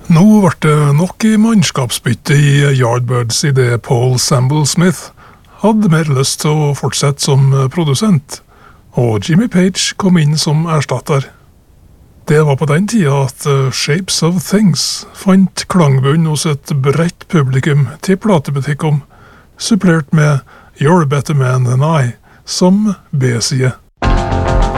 Nå ble det nok i mannskapsbytte i Yardbirds i det Paul Sample Smith hadde mer lyst til å fortsette som produsent, og Jimmy Page kom inn som erstatter. Det var på den tida at Shapes of Things fant klangbunn hos et bredt publikum til platebutikkene, supplert med You're a Better Man Than I som B-side.